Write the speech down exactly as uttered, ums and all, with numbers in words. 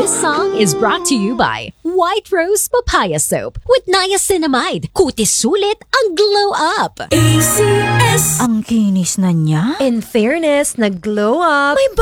This song is brought to you by White Rose Papaya Soap with niacinamide. Kutis sulit ang glow up. A C S. Ang kinis na niya. In fairness, nag-glow up. May